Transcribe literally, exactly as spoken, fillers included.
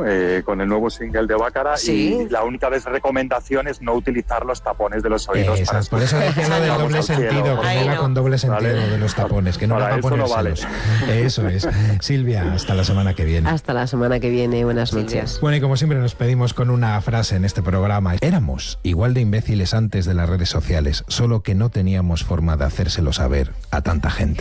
eh, con el nuevo single de Bácara. ¿Sí? Y la única recomendación es no utilizar los tapones de los oídos. Esas, para por eso decía lo del Vamos doble al cielo. sentido, que Ay, era no. con doble sentido Vale. de los tapones, que no Para era para eso no vale. ponérselos. Eso es. Silvia, hasta la semana que viene. Hasta la semana que viene. Buenas noches. Bueno, y como siempre nos pedimos con una frase en este programa. Éramos igual de imbéciles antes de las redes sociales, solo que no teníamos forma de hacérselo saber a tanta gente.